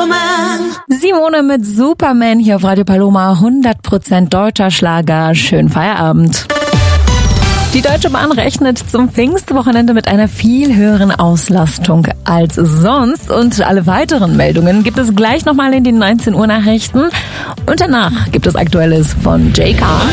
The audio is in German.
Simone mit Superman hier auf Radio Paloma, 100% deutscher Schlager. Schönen Feierabend. Die Deutsche Bahn rechnet zum Pfingstwochenende mit einer viel höheren Auslastung als sonst. Und alle weiteren Meldungen gibt es gleich nochmal in den 19 Uhr Nachrichten. Und danach gibt es Aktuelles von JK.